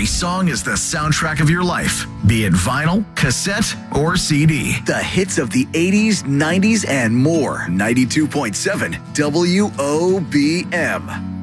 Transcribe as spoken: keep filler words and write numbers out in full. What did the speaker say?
song is the soundtrack of your life, be it vinyl, cassette, or C D. The hits of the eighties, nineties, and more. ninety-two point seven W O B M.